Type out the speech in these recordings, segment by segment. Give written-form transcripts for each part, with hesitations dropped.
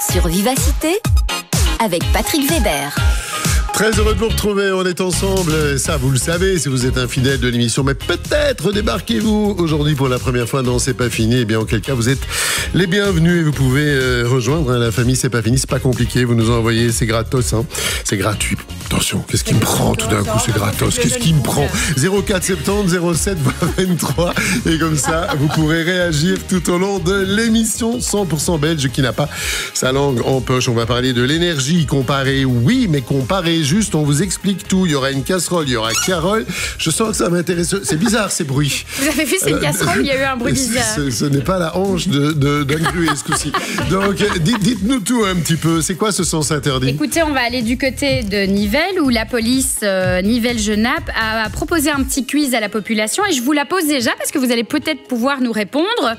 sur Vivacité avec Patrick Weber. Très heureux de vous retrouver, on est ensemble, ça vous le savez si vous êtes un fidèle de l'émission, mais peut-être débarquez-vous aujourd'hui pour la première fois dans C'est pas fini, et bien en quel cas vous êtes les bienvenus et vous pouvez rejoindre la famille C'est pas fini, c'est pas compliqué, vous nous envoyez, c'est gratos, c'est gratuit. Attention, qu'est-ce qui me prend tout d'un coup, c'est gratos, qu'est-ce qui me prend 0470 07 23 et comme ça vous pourrez réagir tout au long de l'émission 100% belge qui n'a pas sa langue en poche. On va parler de l'énergie, comparer oui, mais comparer juste, on vous explique tout. Il y aura une casserole, il y aura Carole. Je sens que ça m'intéresse. C'est bizarre ces bruits. Vous avez vu, c'est une casserole, il y a eu un bruit bizarre. Ce n'est pas la hanche d'Anglué ce coup-ci. Donc, dites-nous tout un petit peu. C'est quoi ce sens interdit ? Écoutez, on va aller du côté de Nivelles, où la police Nivelles-Genappe a proposé un petit quiz à la population. Et je vous la pose déjà, parce que vous allez peut-être pouvoir nous répondre.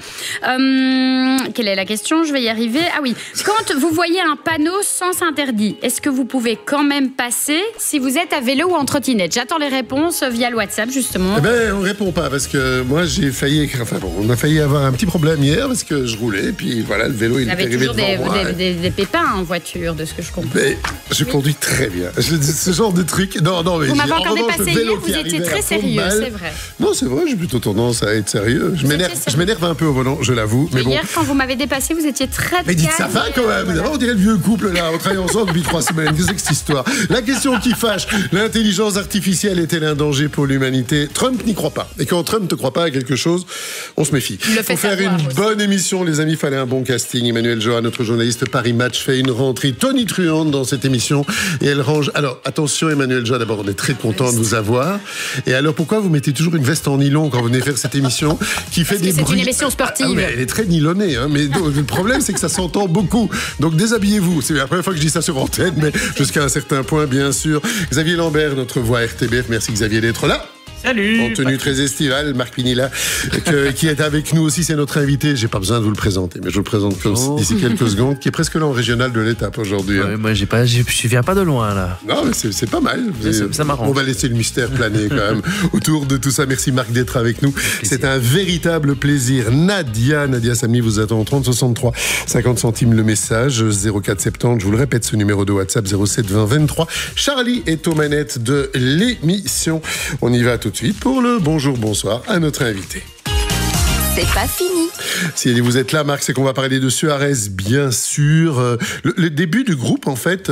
Quelle est la question ? Je vais y arriver. Ah oui. Quand vous voyez un panneau sens interdit, est-ce que vous pouvez quand même passer si vous êtes à vélo ou en trottinette? J'attends les réponses via le WhatsApp, justement. Eh ben, on répond pas, parce que moi, j'ai failli écrire... Enfin bon, on a failli avoir un petit problème hier, parce que je roulais, puis voilà, le vélo, il est arrivé devant moi. Vous avez toujours des pépins en voiture, de ce que je comprends. Mais je conduis très bien. Ce genre de truc... Non, mais vous m'avez encore dépassé hier, vous étiez très sérieux, c'est vrai. Non, c'est vrai, j'ai plutôt tendance à être sérieux. Je m'énerve un peu au volant, je l'avoue. Mais bon. Hier, quand vous m'avez dépassé, vous étiez très calme. Mais dites ça va quand même. Voilà. On dirait le vieux couple, là. On travaille ensemble depuis 3 semaines. Qu'est-ce que c'est cette histoire ? La question qui fâche, l'intelligence artificielle est-elle un danger pour l'humanité ? Trump n'y croit pas. Et quand Trump ne croit pas à quelque chose, on se méfie. Pour faire une bonne émission, les amis, il fallait un bon casting. Emmanuel Joa, notre journaliste Paris Match, fait une rentrée tonitruante dans cette émission. Et elle range... Alors, attention Emmanuel Joa, d'abord, on est très content de vous avoir. Et alors, pourquoi vous mettez toujours une veste en nylon quand vous venez faire cette émission qui fait des bruits ? C'est une émission sportive. Ah, mais elle est très nylonnée, hein, mais le problème, c'est que ça s'entend beaucoup. Donc, déshabillez-vous. C'est la première fois que je dis ça sur antenne, mais jusqu'à un certain point, bien sûr. Xavier Lambert, notre voix RTBF. Merci Xavier d'être là. Salut. En tenue très estivale, Marc Pinilla, qui est avec nous aussi, c'est notre invité. J'ai pas besoin de vous le présenter, mais je vous le présente d'ici quelques secondes, qui est presque là en régional de l'étape aujourd'hui. Ouais, moi, je viens pas de loin, là. Non, mais c'est pas mal. Ça m'arrange. On va laisser le mystère planer quand même autour de tout ça. Merci Marc d'être avec nous. C'est un véritable plaisir. Nadia Samy vous attend au 30 63 50 centimes le message 0470. Je vous le répète, ce numéro de WhatsApp 07 20 23. Charlie est aux manettes de l'émission. On y va tout de suite pour le bonjour, bonsoir à notre invité. C'est pas fini. Si vous êtes là, Marc, c'est qu'on va parler de Suarez, bien sûr. Le début du groupe, en fait,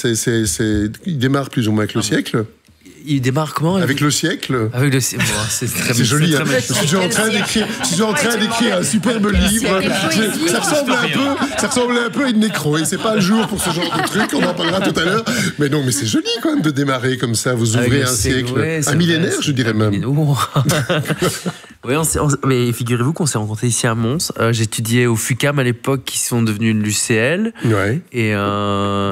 il démarre plus ou moins avec le siècle. Il démarre comment ? Avec le siècle. Avec le siècle. Bon, c'est très c'est joli. C'est très je suis en train d'écrire un superbe livre. Ça ressemble un peu à une nécro. Et c'est pas le jour pour ce genre de truc. On en parlera tout à l'heure. Mais non, mais c'est joli quand même de démarrer comme ça. Vous ouvrez un siècle, un millénaire, je dirais même. Oui, mais figurez-vous qu'on s'est rencontrés ici à Mons. J'étudiais au FUCAM à l'époque, qui sont devenus l'UCL. Ouais. Et un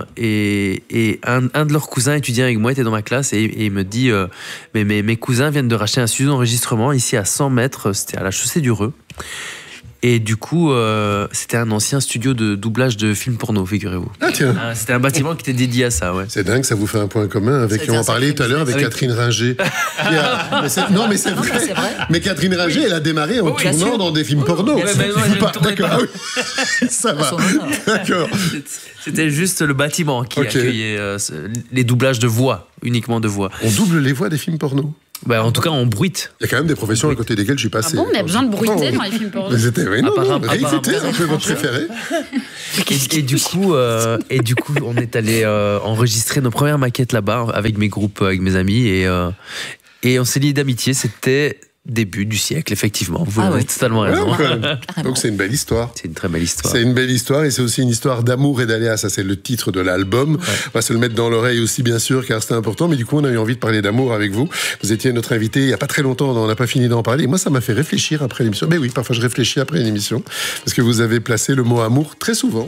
de leurs cousins étudiant avec moi était dans ma classe et il me dit mais mes cousins viennent de racheter un studio d'enregistrement ici à 100 mètres, c'était à la chaussée du Reux. Et du coup, c'était un ancien studio de doublage de films porno, figurez-vous. Ah tiens. C'était un bâtiment qui était dédié à ça, ouais. C'est dingue, ça vous fait un point commun avec, on en parlait tout à l'heure, avec Catherine Ringer. Non, mais c'est vrai. Mais Catherine Ringer, elle a démarré en tournant dans des films porno. D'accord, ah oui. Ça va. D'accord. C'était juste le bâtiment qui accueillait les doublages de voix, uniquement de voix. On double les voix des films porno. En tout cas, on bruite. Il y a quand même des professions à côté desquelles je suis passé. Ah bon, on a besoin de bruiter dans les films porno. Réécoutez un peu votre préféré. Et du coup, on est allé enregistrer nos premières maquettes là-bas avec mes groupes, avec mes amis, et on s'est liés d'amitié. C'était début du siècle, effectivement. Vous avez totalement raison. Donc c'est une belle histoire. C'est une très belle histoire. C'est une belle histoire et c'est aussi une histoire d'amour et d'aléas. Ça, c'est le titre de l'album. On va se le mettre dans l'oreille aussi, bien sûr, car c'est important. Mais du coup, on a eu envie de parler d'amour avec vous. Vous étiez notre invité il n'y a pas très longtemps. On n'a pas fini d'en parler. Et moi, ça m'a fait réfléchir après l'émission. Mais oui, parfois, je réfléchis après une émission. Parce que vous avez placé le mot amour très souvent.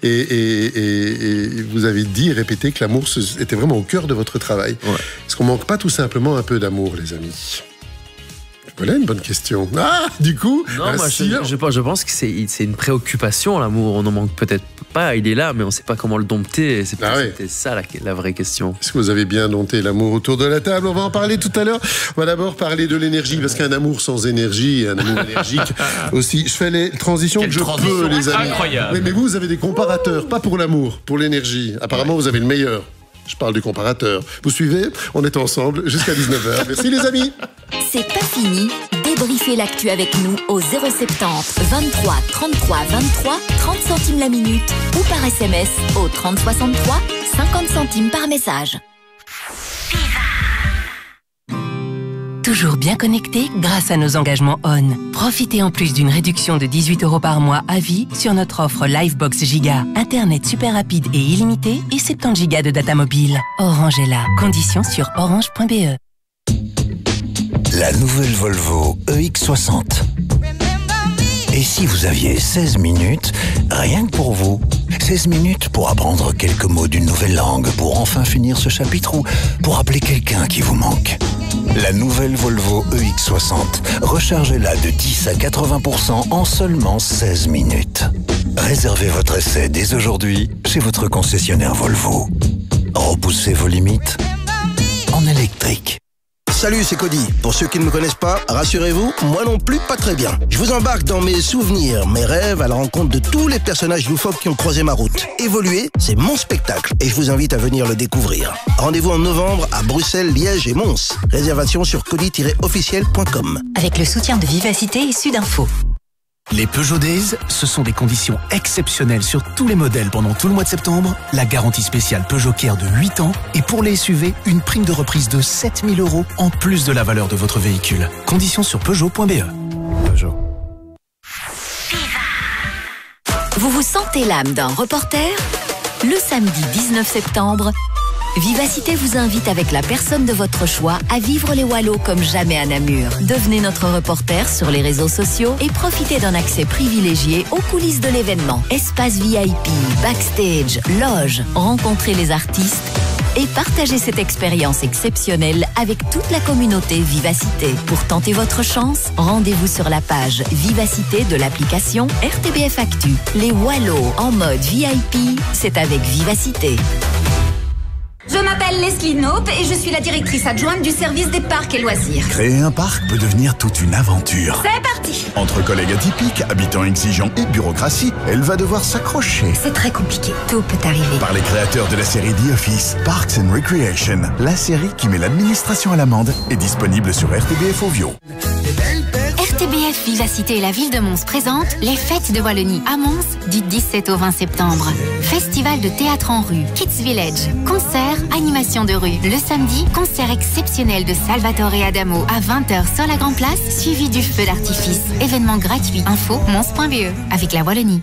Et vous avez dit et répété que l'amour était vraiment au cœur de votre travail. Est-ce qu'on manque pas tout simplement un peu d'amour, les amis ? Voilà une bonne question. Ah, du coup, Non, moi je pense que c'est une préoccupation, l'amour. On n'en manque peut-être pas, il est là, mais on ne sait pas comment le dompter. C'était ça la vraie question. Est-ce que vous avez bien dompté l'amour autour de la table? On va en parler tout à l'heure. On va d'abord parler de l'énergie, parce qu'un amour sans énergie, un amour énergique aussi. Je fais les transitions que je peux, les amis. Incroyable. Oui, mais vous avez des comparateurs, pas pour l'amour, pour l'énergie. Apparemment, vous avez le meilleur. Je parle du comparateur. Vous suivez? On est ensemble jusqu'à 19h. Merci les amis. C'est pas fini. Débriefez l'actu avec nous au 070 23 33 23 30 centimes la minute ou par SMS au 30 63 50 centimes par message. Toujours bien connecté grâce à nos engagements ON. Profitez en plus d'une réduction de 18 € par mois à vie sur notre offre Livebox Giga. Internet super rapide et illimité et 70 gigas de data mobile. Orange est là. Conditions sur orange.be. La nouvelle Volvo EX60. Et si vous aviez 16 minutes, rien que pour vous? 16 minutes pour apprendre quelques mots d'une nouvelle langue, pour enfin finir ce chapitre ou pour appeler quelqu'un qui vous manque. La nouvelle Volvo EX60. Rechargez-la de 10 à 80% en seulement 16 minutes. Réservez votre essai dès aujourd'hui chez votre concessionnaire Volvo. Repoussez vos limites en électrique. Salut, c'est Cody. Pour ceux qui ne me connaissent pas, rassurez-vous, moi non plus pas très bien. Je vous embarque dans mes souvenirs, mes rêves, à la rencontre de tous les personnages loufoques qui ont croisé ma route. Évoluer, c'est mon spectacle et je vous invite à venir le découvrir. Rendez-vous en novembre à Bruxelles, Liège et Mons. Réservation sur cody-officiel.com. Avec le soutien de Vivacité et Sudinfo. Les Peugeot Days, ce sont des conditions exceptionnelles sur tous les modèles pendant tout le mois de septembre, la garantie spéciale Peugeot Care de 8 ans et pour les SUV, une prime de reprise de 7 000 € en plus de la valeur de votre véhicule. Conditions sur Peugeot.be. Peugeot. Vous vous sentez l'âme d'un reporter? Le samedi 19 septembre, Vivacité vous invite avec la personne de votre choix à vivre les Wallos comme jamais à Namur. Devenez notre reporter sur les réseaux sociaux et profitez d'un accès privilégié aux coulisses de l'événement. Espace VIP, backstage, loge, rencontrez les artistes et partagez cette expérience exceptionnelle avec toute la communauté Vivacité. Pour tenter votre chance, rendez-vous sur la page Vivacité de l'application RTBF Actu. Les Wallos en mode VIP, c'est avec Vivacité. Je m'appelle Leslie Knope et je suis la directrice adjointe du service des parcs et loisirs. Créer un parc peut devenir toute une aventure. C'est parti! Entre collègues atypiques, habitants exigeants et bureaucratie, elle va devoir s'accrocher. C'est très compliqué. Tout peut arriver. Par les créateurs de la série The Office, Parks and Recreation, la série qui met l'administration à l'amende, est disponible sur RTBF Ovio. RTBF Vivacité et la ville de Mons présente les fêtes de Wallonie à Mons du 17 au 20 septembre. Festival de théâtre en rue, Kids Village, concerts, animation de rue. Le samedi, concert exceptionnel de Salvatore Adamo à 20h sur la Grande Place, suivi du feu d'artifice. Événement gratuit. Info mons.be avec la Wallonie.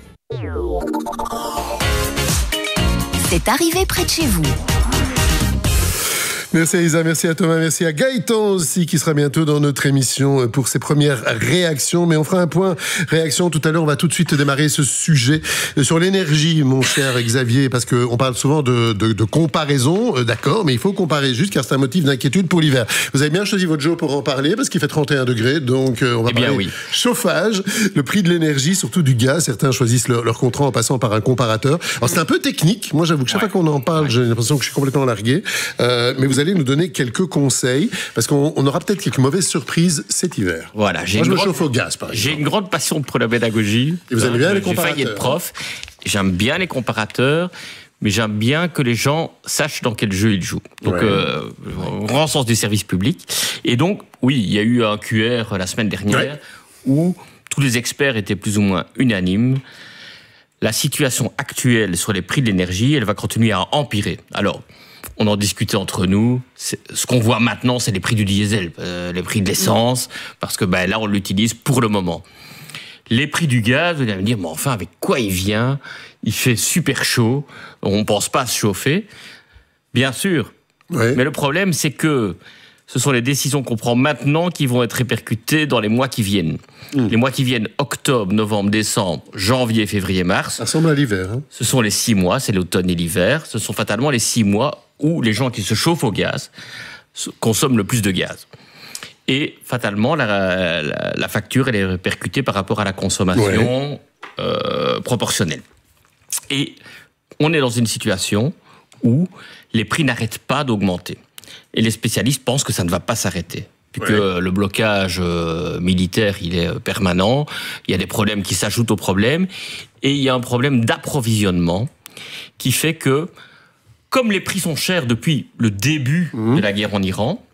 C'est arrivé près de chez vous. Merci à Isa, merci à Thomas, merci à Gaëtan aussi qui sera bientôt dans notre émission pour ses premières réactions. Mais on fera un point réaction tout à l'heure. On va tout de suite démarrer ce sujet sur l'énergie, mon cher Xavier, parce qu'on parle souvent de comparaison, d'accord, mais il faut comparer juste car c'est un motif d'inquiétude pour l'hiver. Vous avez bien choisi votre jour pour en parler parce qu'il fait 31 degrés, donc on va parler chauffage, le prix de l'énergie, surtout du gaz. Certains choisissent leur contrat en passant par un comparateur. Alors c'est un peu technique. Moi j'avoue que chaque fois qu'on en parle, j'ai l'impression que je suis complètement largué. Mais vous allez nous donner quelques conseils parce qu'on aura peut-être quelques mauvaises surprises cet hiver. Voilà, moi, je me chauffe au gaz, par exemple. J'ai une grande passion pour la pédagogie. Et vous aimez bien les comparateurs? J'ai failli être prof. J'aime bien les comparateurs, mais j'aime bien que les gens sachent dans quel jeu ils jouent. Donc, au grand sens du service public. Et donc, oui, il y a eu un QR la semaine dernière où tous les experts étaient plus ou moins unanimes. La situation actuelle sur les prix de l'énergie, elle va continuer à empirer. Alors, on en discutait entre nous. Ce qu'on voit maintenant, c'est les prix du diesel, les prix de l'essence, parce que là, on l'utilise pour le moment. Les prix du gaz, vous allez me dire, mais enfin, avec quoi il vient? Il fait super chaud, on ne pense pas à se chauffer. Bien sûr, mais le problème, c'est que ce sont les décisions qu'on prend maintenant qui vont être répercutées dans les mois qui viennent. Les mois qui viennent, octobre, novembre, décembre, janvier, février, mars. Ça ressemble à l'hiver. Ce sont les 6 mois, c'est l'automne et l'hiver. Ce sont fatalement les 6 mois où les gens qui se chauffent au gaz consomment le plus de gaz. Et fatalement, la facture, elle est répercutée par rapport à la consommation proportionnelle. Et on est dans une situation où les prix n'arrêtent pas d'augmenter. Et les spécialistes pensent que ça ne va pas s'arrêter. Puisque le blocage militaire, il est permanent. Il y a des problèmes qui s'ajoutent aux problèmes. Et il y a un problème d'approvisionnement qui fait que, comme les prix sont chers depuis le début de la guerre en Iran,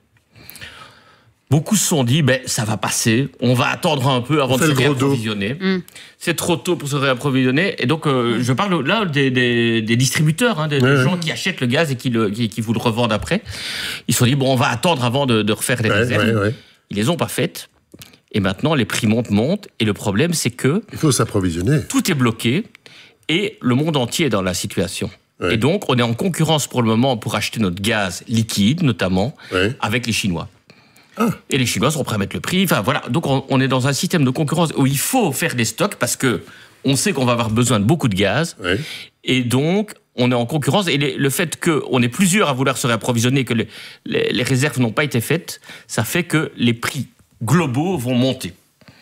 beaucoup se sont dit, ça va passer, on va attendre un peu avant de se réapprovisionner. C'est trop tôt pour se réapprovisionner. Et donc, je parle là des distributeurs, des gens qui achètent le gaz et qui vous le revendent après. Ils se sont dit, on va attendre avant de refaire les réserves. Ils les ont pas faites. Et maintenant, les prix montent. Et le problème, c'est que... il faut s'approvisionner. Tout est bloqué. Et le monde entier est dans la situation. Et donc, on est en concurrence pour le moment pour acheter notre gaz liquide, notamment, avec les Chinois. Et les Chinois sont prêts à mettre le prix. Enfin, voilà. Donc, on est dans un système de concurrence où il faut faire des stocks parce que on sait qu'on va avoir besoin de beaucoup de gaz. Et donc, on est en concurrence. Et le fait qu'on est plusieurs à vouloir se réapprovisionner, que les réserves n'ont pas été faites, ça fait que les prix globaux vont monter.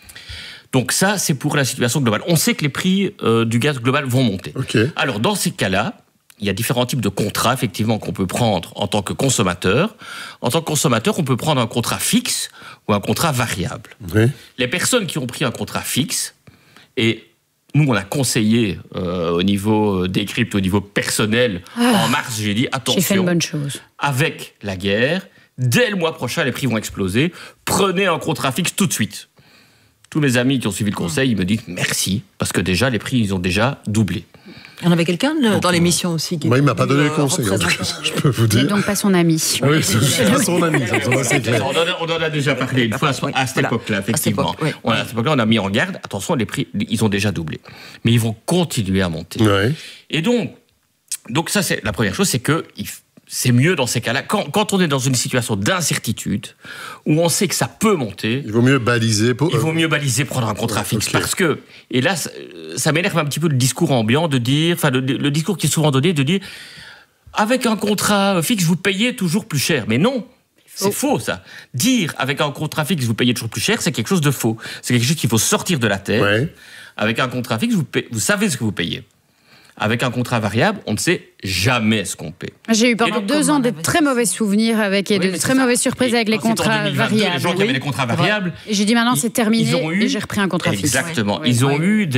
Donc ça, c'est pour la situation globale. On sait que les prix du gaz global vont monter. Alors, dans ces cas-là, il y a différents types de contrats, effectivement, qu'on peut prendre en tant que consommateur. En tant que consommateur, on peut prendre un contrat fixe ou un contrat variable. Les personnes qui ont pris un contrat fixe, et nous, on a conseillé au niveau des cryptes, au niveau personnel, en mars, j'ai dit, attention, j'ai fait une bonne chose. Avec la guerre, dès le mois prochain, les prix vont exploser. Prenez un contrat fixe tout de suite. Tous mes amis qui ont suivi le conseil, ils me disent merci, parce que déjà, les prix, ils ont déjà doublé. Il y en avait quelqu'un dans l'émission aussi qui... Moi, il ne m'a pas donné le conseil, en tout cas, je peux vous dire. C'est donc pas son ami. Oui, c'est pas son ami, c'est clair. On en a déjà parlé une fois à cette époque-là, effectivement. À cette époque-là, on a mis en garde, attention, les prix, ils ont déjà doublé. Mais ils vont continuer à monter. Et donc ça, c'est la première chose, c'est que c'est mieux dans ces cas-là, quand on est dans une situation d'incertitude, où on sait que ça peut monter... il vaut mieux baliser... Il vaut mieux baliser, prendre un contrat fixe, parce que... Et là, ça m'énerve un petit peu le discours ambiant de dire... Enfin, le discours qui est souvent donné de dire... Avec un contrat fixe, vous payez toujours plus cher. Mais non, c'est faux, ça. Dire, avec un contrat fixe, vous payez toujours plus cher, c'est quelque chose de faux. C'est quelque chose qu'il faut sortir de la tête. Avec un contrat fixe, vous savez ce que vous payez. Avec un contrat variable, on ne sait jamais ce qu'on paie. J'ai eu pendant 2 ans de très mauvais souvenirs et de très mauvaises surprises avec les contrats variables. Les gens qui avaient des contrats variables. Et j'ai dit maintenant c'est terminé et j'ai repris un contrat fixe. Exactement. Ils ont eu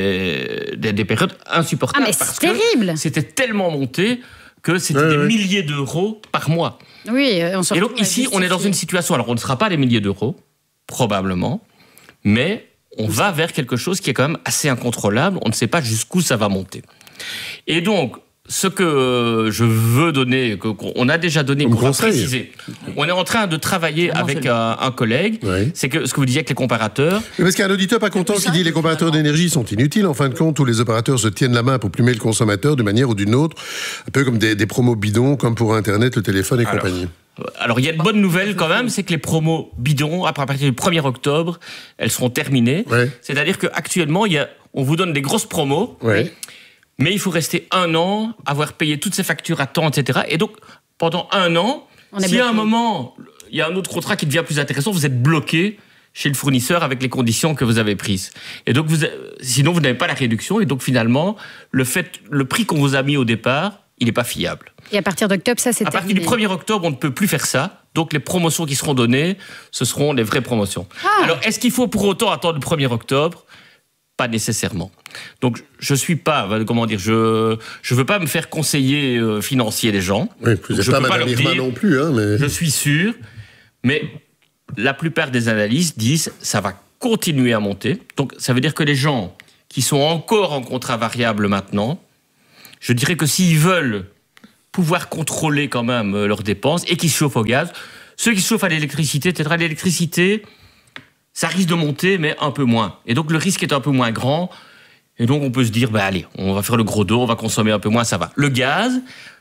des périodes insupportables. Mais c'est terrible. C'était tellement monté que c'était des milliers d'euros par mois. Oui, on se retrouve. Et donc ici, on est dans une situation. Alors on ne sera pas des milliers d'euros, probablement, mais on va vers quelque chose qui est quand même assez incontrôlable. On ne sait pas jusqu'où ça va monter. Et donc, ce que je veux donner, qu'on a déjà donné, qu'on va préciser, on est en train de travailler avec un collègue, c'est que ce que vous disiez avec les comparateurs... Parce qu'il y a un auditeur pas content qui dit les comparateurs d'énergie sont inutiles. En fin de compte, tous les opérateurs se tiennent la main pour plumer le consommateur d'une manière ou d'une autre, un peu comme des promos bidons, comme pour Internet, le téléphone et compagnie. Alors, il y a une bonne nouvelle quand même, c'est que les promos bidons, à partir du 1er octobre, elles seront terminées. C'est-à-dire qu'actuellement, on vous donne des grosses promos, mais il faut rester 1 an, avoir payé toutes ces factures à temps, etc. Et donc, pendant 1 an, si à un moment, il y a un autre contrat qui devient plus intéressant, vous êtes bloqué chez le fournisseur avec les conditions que vous avez prises. Et donc, sinon, vous n'avez pas la réduction. Et donc, finalement, le prix qu'on vous a mis au départ, il n'est pas fiable. Et à partir d'octobre, ça, c'est terminé. À partir du 1er octobre, on ne peut plus faire ça. Donc, les promotions qui seront données, ce seront les vraies promotions. Alors, est-ce qu'il faut pour autant attendre le 1er octobre ? Pas nécessairement. Donc, je suis pas, comment dire, je veux pas me faire conseiller financier des gens. Oui, vous n'êtes pas Madame Irma non plus, hein, mais... Je suis sûr, mais la plupart des analystes disent ça va continuer à monter. Donc, ça veut dire que les gens qui sont encore en contrat variable maintenant, je dirais que s'ils veulent pouvoir contrôler quand même leurs dépenses et qui se chauffent au gaz, ceux qui se chauffent à l'électricité, etc., l'électricité, ça risque de monter, mais un peu moins. Et donc, le risque est un peu moins grand. Et donc, on peut se dire, allez, on va faire le gros dos, on va consommer un peu moins, ça va. Le gaz,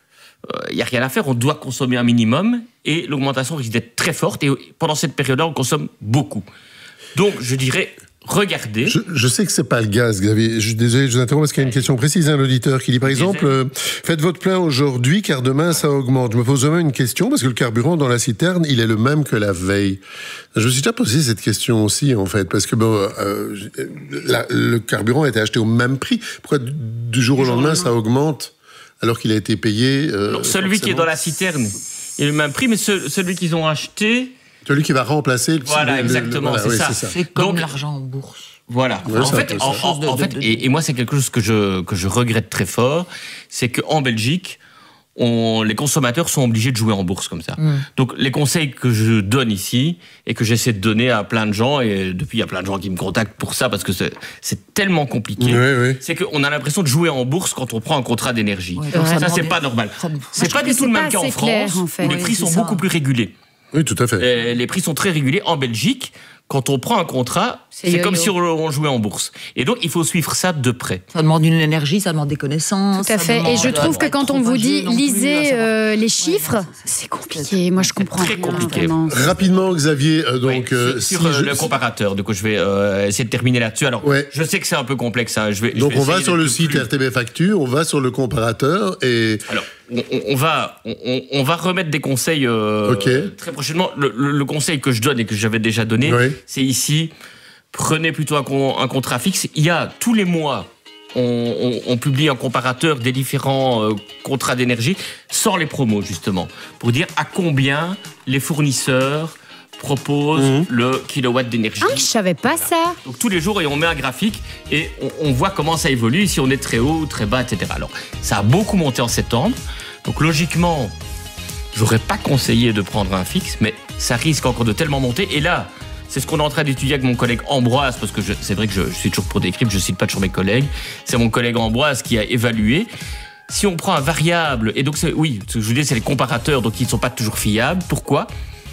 il n'y a rien à faire, on doit consommer un minimum. Et l'augmentation risque d'être très forte. Et pendant cette période-là, on consomme beaucoup. Donc, je dirais, regardez. Je sais que c'est pas le gaz, Xavier. Désolé, je vous interromps parce qu'il y a une question précise. Un auditeur qui dit, par exemple, faites votre plein aujourd'hui car demain ça augmente. Je me pose vraiment une question parce que le carburant dans la citerne, il est le même que la veille. Je me suis déjà posé cette question aussi, en fait, parce que le carburant a été acheté au même prix. Pourquoi du jour au lendemain ça augmente alors qu'il a été payé celui qui est dans la citerne, il est le même prix, mais celui qu'ils ont acheté... Celui qui va remplacer le... Voilà, exactement, voilà, c'est oui, ça. C'est comme l'argent en bourse. Voilà. Ouais, en fait, et moi, c'est quelque chose que je regrette très fort, c'est qu'en Belgique, les consommateurs sont obligés de jouer en bourse comme ça. Donc, les conseils que je donne ici, et que j'essaie de donner à plein de gens, et depuis, il y a plein de gens qui me contactent pour ça, parce que c'est tellement compliqué, c'est qu'on a l'impression de jouer en bourse quand on prend un contrat d'énergie. Ça, c'est pas normal. C'est pas du tout le même cas en France, où les prix sont beaucoup plus régulés. Oui, tout à fait. Les prix sont très régulés. En Belgique, quand on prend un contrat, c'est comme si on jouait en bourse. Et donc, il faut suivre ça de près. Ça demande une énergie, ça demande des connaissances. Tout à fait. Et je trouve que quand on vous dit lisez les chiffres, c'est compliqué. Moi, je comprends. Très compliqué. Rapidement, Xavier, donc... sur le comparateur, donc je vais essayer de terminer là-dessus. Alors, je sais que c'est un peu complexe. Hein. Donc, on va sur le site RTBF Actu, on va sur le comparateur et... Alors, on va remettre des conseils très prochainement. Le conseil que je donne et que j'avais déjà donné, c'est ici, prenez plutôt un contrat fixe. Il y a tous les mois, on publie un comparateur des différents contrats d'énergie sans les promos, justement, pour dire à combien les fournisseurs proposent le kilowatt d'énergie. Ah, je savais pas ça. Donc tous les jours, on met un graphique et on voit comment ça évolue, si on est très haut, très bas, etc. Alors, ça a beaucoup monté en septembre. Donc logiquement, j'aurais pas conseillé de prendre un fixe, mais ça risque encore de tellement monter. Et là, c'est ce qu'on est en train d'étudier avec mon collègue Ambroise, parce que c'est vrai que je suis toujours pour Décrypte, je cite pas toujours mes collègues. C'est mon collègue Ambroise qui a évalué. Si on prend un variable, et donc ce que je vous dis, c'est les comparateurs, donc ils ne sont pas toujours fiables. Pourquoi ?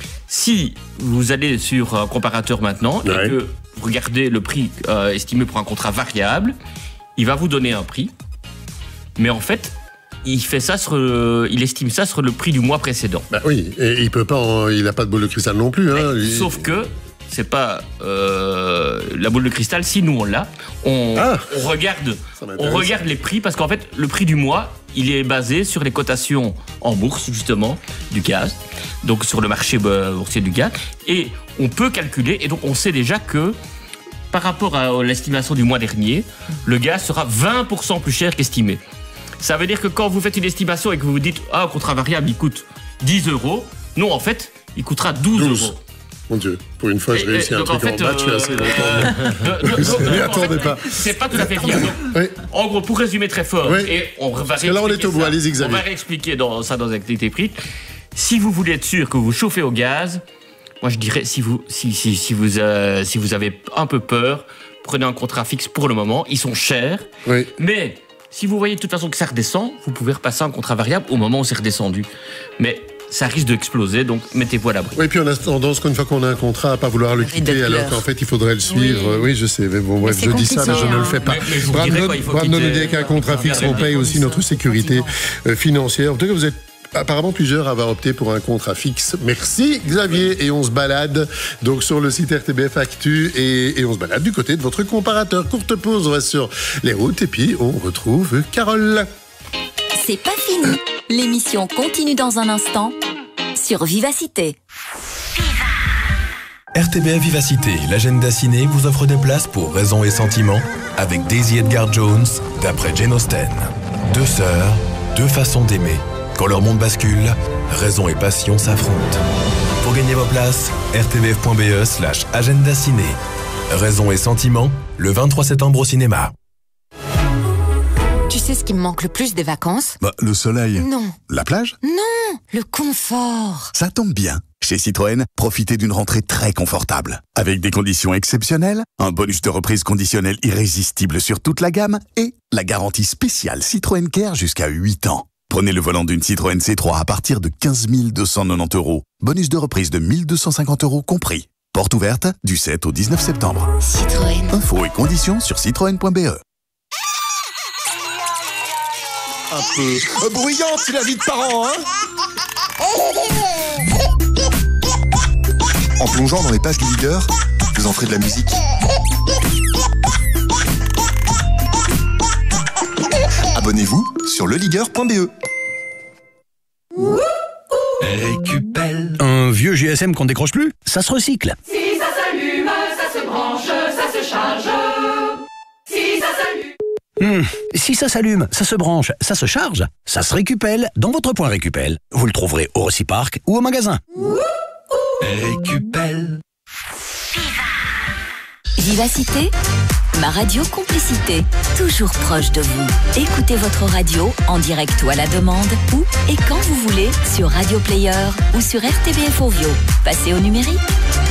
Si vous allez sur un comparateur maintenant et que vous regardez le prix estimé pour un contrat variable, il va vous donner un prix, mais en fait, il estime ça sur le prix du mois précédent. Bah oui, et il n'a pas de boule de cristal non plus. Hein, sauf que c'est pas la boule de cristal. Si nous on l'a, on regarde les prix, parce qu'en fait, le prix du mois, il est basé sur les cotations en bourse, justement, du gaz, donc sur le marché boursier du gaz, et on peut calculer, et donc on sait déjà que par rapport à l'estimation du mois dernier, le gaz sera 20% plus cher qu'estimé. Ça veut dire que quand vous faites une estimation et que vous vous dites « Ah, un contrat variable, il coûte 10 €, non, en fait, il coûtera 12 €. Mon Dieu, pour une fois, je réussis un truc en match, je suis assez content. Je ne m'y attendais pas. C'est pas tout à fait fiable. En gros, pour résumer très fort, et on va parce que là, on est au bout, allez-y, Xavier. On va réexpliquer ça dans l'activité prix. Si vous voulez être sûr que vous chauffez au gaz, moi, je dirais, si vous avez un peu peur, prenez un contrat fixe pour le moment. Ils sont chers, mais si vous voyez de toute façon que ça redescend, vous pouvez repasser un contrat variable au moment où c'est redescendu. Mais ça risque d'exploser, donc mettez-vous à l'abri. Oui, puis on a tendance qu'une fois qu'on a un contrat, à pas vouloir le quitter, alors qu'en fait, il faudrait le suivre. Oui, je sais, mais bon, bref, je dis ça, mais je ne le fais pas. Bramno nous dit qu'un contrat fixe, on paye aussi notre sécurité financière. En tout cas, vous êtes apparemment plusieurs à avoir opté pour un contrat fixe. Merci Xavier, et on se balade donc sur le site RTBF Actu et on se balade du côté de votre comparateur. Courte pause, on va sur les routes et puis on retrouve Carole. C'est pas fini. L'émission continue dans un instant sur Vivacité. RTBF Vivacité, l'agenda ciné vous offre des places pour Raison et Sentiment avec Daisy Edgar Jones d'après Jane Austen. Deux sœurs, deux façons d'aimer. Quand leur monde bascule, raison et passion s'affrontent. Pour gagner vos places, rtbf.be/agenda ciné. Raison et Sentiment, le 23 septembre au cinéma. Tu sais ce qui me manque le plus des vacances ? Le soleil. Non. La plage ? Non, le confort. Ça tombe bien. Chez Citroën, profitez d'une rentrée très confortable. Avec des conditions exceptionnelles, un bonus de reprise conditionnel irrésistible sur toute la gamme et la garantie spéciale Citroën Care jusqu'à 8 ans. Prenez le volant d'une Citroën C3 à partir de 15 290 €. Bonus de reprise de 1 250 € compris. Porte ouverte du 7 au 19 septembre. Citroën. Infos et conditions sur citroën.be. Un peu bruyante, c'est la vie de parents, hein? En plongeant dans les pages du leader, vous en ferez de la musique. Abonnez-vous sur leligueur.be. Récupelle. Un vieux GSM qu'on décroche plus, ça se recycle. Si ça s'allume, ça se branche, ça se charge. Si ça s'allume. Si ça s'allume, ça se branche, ça se charge, ça se récupelle dans votre point Récupel. Vous le trouverez au Reciparc ou au magasin. Récupelle. Vivacité, ma radio complicité, toujours proche de vous. Écoutez votre radio en direct ou à la demande, où et quand vous voulez, sur Radio Player ou sur RTBF Ovio. Passez au numérique.